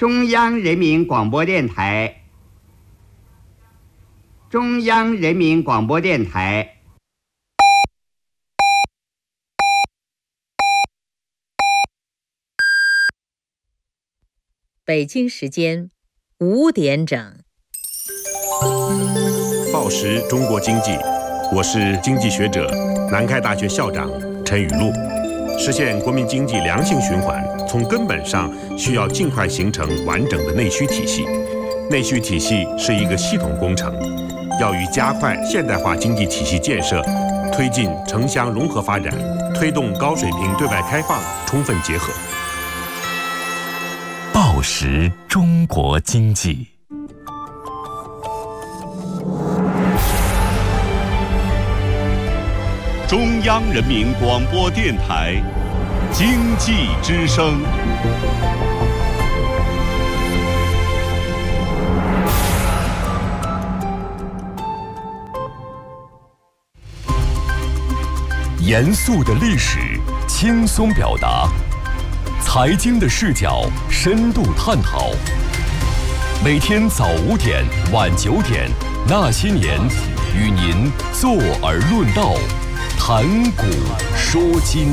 中央人民广播电台，中央人民广播电台。 北京时间5点整。 报时中国经济，我是经济学者、南开大学校长陈雨露。实现国民经济良性循环，从根本上需要尽快形成完整的内需体系。内需体系是一个系统工程，要与加快现代化经济体系建设、推进城乡融合发展、推动高水平对外开放充分结合。 报时中国经济。 中央人民广播电台经济之声。 严肃的历史，轻松表达；财经的视角，深度探讨。每天早5点，晚9点，那些年，与您坐而论道。谈古说今。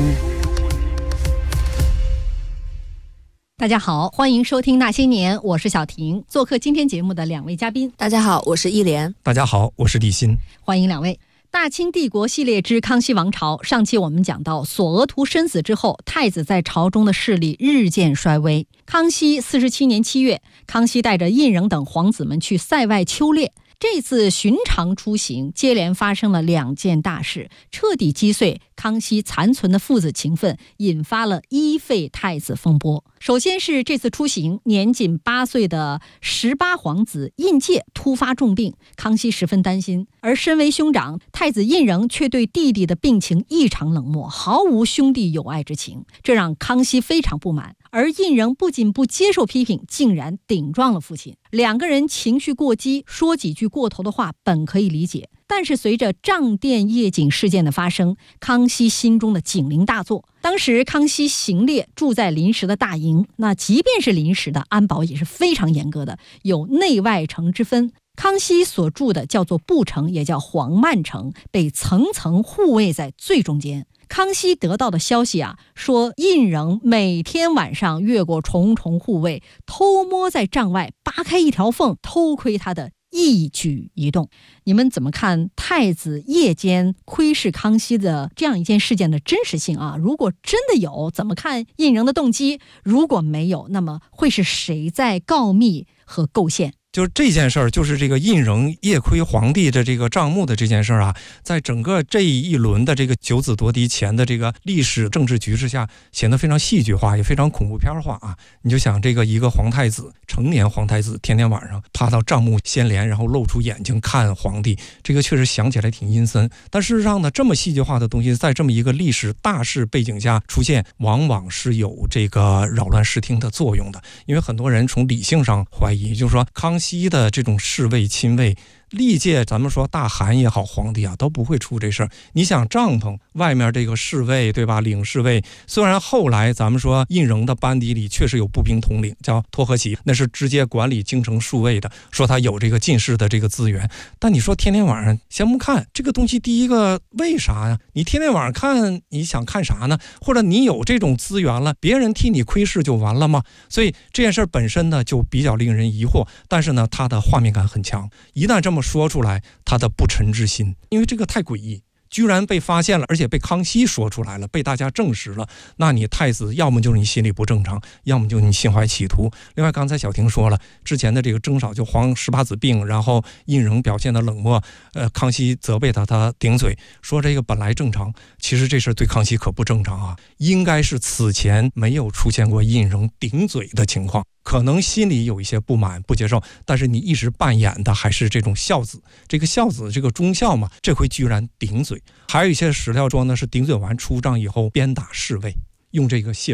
大家好，欢迎收听那些年，我是小婷。做客今天节目的2位嘉宾， 大家好，我是一莲。 大家好，我是李欣。 欢迎2位。大清帝国系列之康熙王朝，上期我们讲到索额图身死之后，太子在朝中的势力日渐衰微。康熙47年7月，康熙带着胤禛等皇子们去塞外秋猎。这次寻常出行接连发生了2件大事，彻底击碎康熙残存的父子情分，引发了一废太子风波。首先是这次出行，年仅8岁的18皇子胤介突发重病，康熙十分担心。而身为兄长，太子胤禛却对弟弟的病情异常冷漠，毫无兄弟友爱之情，这让康熙非常不满。而胤禛不仅不接受批评，竟然顶撞了父亲。2个人情绪过激，说几句过头的话本可以理解，但是随着账店夜景事件的发生，康熙心中的警铃大作。当时康熙行猎住在临时的大营，那即便是临时的，安保也是非常严格的，有内外城之分。康熙所住的叫做布城，也叫黄曼城，被层层护卫在最中间。康熙得到的消息说胤禛每天晚上越过重重护卫，偷摸在帐外扒开一条缝，偷窥他的一举一动。你们怎么看太子夜间窥视康熙的这样一件事件的真实性如果真的有，怎么看胤禛的动机？如果没有，那么会是谁在告密和构陷？ 就是这件事儿，就是这个胤禛夜窥皇帝的这个账目的这件事儿在整个这一轮的这个九子夺嫡前的这个历史政治局势下，显得非常戏剧化，也非常恐怖片化你就想这个一个皇太子，成年皇太子，天天晚上趴到帐幕掀帘，然后露出眼睛看皇帝，这个确实想起来挺阴森。但事实上呢，这么戏剧化的东西，在这么一个历史大事背景下出现，往往是有这个扰乱视听的作用的。因为很多人从理性上怀疑，就是说康熙的这种侍卫亲卫，历届咱们说大汗也好，皇帝都不会出这事儿。你想帐篷外面这个侍卫对吧，领侍卫，虽然后来咱们说胤禛的班底里确实有步兵统领叫托和奇，那是直接管理京城戍卫的，说他有这个进士的这个资源。但你说天天晚上先不看这个东西，第一个为啥呀？你天天晚上看，你想看啥呢？或者你有这种资源了，别人替你窥视就完了吗？所以这件事本身呢就比较令人疑惑，但是呢它的画面感很强，一旦这么说出来，他的不臣之心，因为这个太诡异，居然被发现了，而且被康熙说出来了，被大家证实了，那你太子要么就是你心理不正常，要么就是你心怀企图。另外刚才小婷说了，之前的这个征召就皇18子病，然后胤禛表现的冷漠，康熙责备他顶嘴说这个本来正常，其实这事对康熙可不正常应该是此前没有出现过胤禛顶嘴的情况，可能心里有一些不满不接受，但是你一直扮演的还是这种孝子，这个孝子这个忠孝嘛，这回居然顶嘴。还有一些史料说呢，是顶嘴完出帐以后鞭打侍卫，用这个泄愤。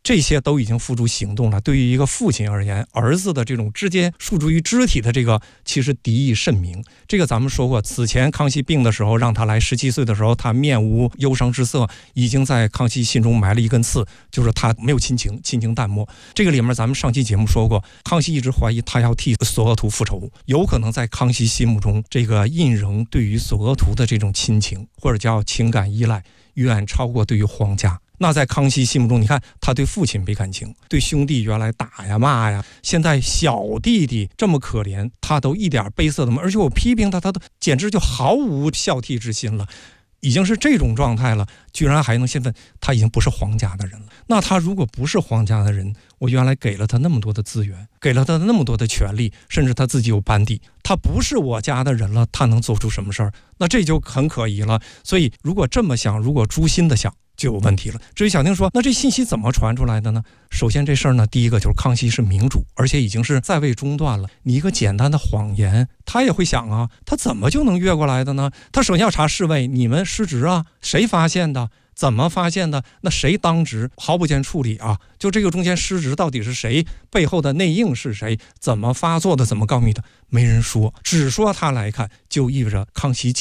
这些都已经付诸行动了。对于一个父亲而言，儿子的这种之间诉诸于肢体的这个，其实敌意甚明。这个咱们说过，此前康熙病的时候，让他来17岁的时候，他面无忧伤之色，已经在康熙心中埋了一根刺，就是他没有亲情，亲情淡漠。这个里面咱们上期节目说过，康熙一直怀疑他要替索额图复仇，有可能在康熙心目中，这个胤禛对于索额图的这种亲情或者叫情感依赖，远超过对于皇家。那在康熙心目中，你看他对父亲没感情，对兄弟原来打呀骂呀，现在小弟弟这么可怜，他都一点悲色都没有，而且我批评他，他都简直就毫无孝悌之心了，已经是这种状态了，居然还能兴奋，他已经不是皇家的人了。那他如果不是皇家的人，我原来给了他那么多的资源，给了他那么多的权利，甚至他自己有班底，他不是我家的人了，他能做出什么事儿？那这就很可疑了。所以如果这么想，如果诛心的想，就有问题了。至于小丁说，那这信息怎么传出来的呢？首先这事儿呢，第一个就是康熙是明主，而且已经是在位中断了，你一个简单的谎言，他也会想啊，他怎么就能越过来的呢？他首先要查侍卫，你们失职啊，谁发现的？怎么发现的？那谁当值？毫不见处理啊！就这个中间失职到底是谁？背后的内应是谁？怎么发作的？怎么告密的？没人说，只说他来看，就意味着康熙